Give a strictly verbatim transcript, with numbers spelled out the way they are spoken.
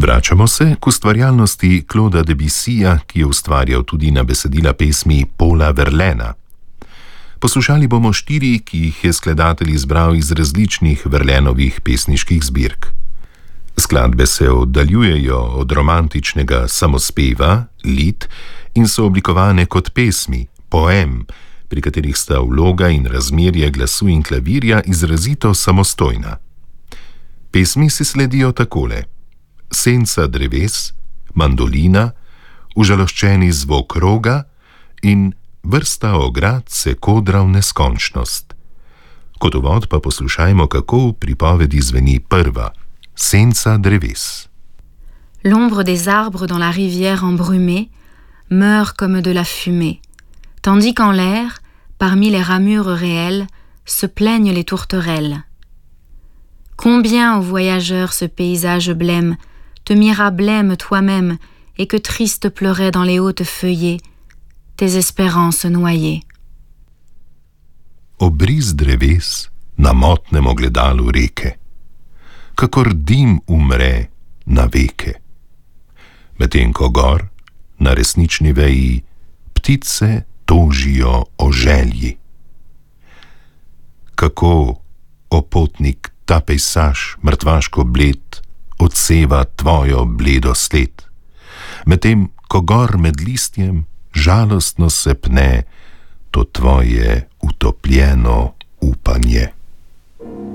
Vračamo se k ustvarjalnosti Clauda Debussyja, ki je ustvarjal tudi na besedila pesmi Paula Verlaina. Poslušali bomo štiri, ki jih je skladatelj izbral iz različnih Verlainovih pesniških zbirk. Skladbe se oddaljujejo od romantičnega samospeva, lit, in so oblikovane kot pesmi, poem, pri katerih sta vloga in razmerje glasu in klavirja izrazito samostojna. Pesmi si sledijo takole: senca dreves, mandolina, užaloščeni zvok roga in vrsta ograd se kodra v neskončnost. Kot uvod pa poslušajmo, kako v pripovedi zveni prva, senca dreves. L'ombre des arbres dans la rivière embrumée meurt comme de la fumée, tandis qu'en l'air, parmi les ramures réelles, se plaignent les tourterelles. Combien, ô voyageur, ce paysage blême te mira blême toi-même, et que triste pleuraient dans les hautes feuillées tes espérances noyées. Obris dreves na motnem ogledalu reke, kakor dim umre na veke. Medtem ko gor, na resnični veji, ptice tožijo o želji. Kako, o potnik, ta pejsaž, mrtvaško bled, odseva tvojo bledo sled, medtem ko gor med listjem žalostno se pne to tvoje utopljeno upanje.